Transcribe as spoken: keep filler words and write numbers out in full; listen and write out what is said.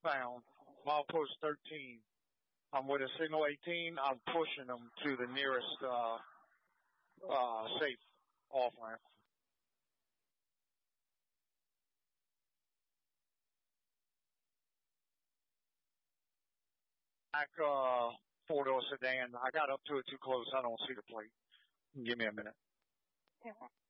eastbound, milepost thirteen. I'm with a signal eighteen. I'm pushing them to the nearest uh, uh, safe off-ramp. Back uh, four-door sedan. I got up to it too close. I don't see the plate. Give me a minute. Yeah.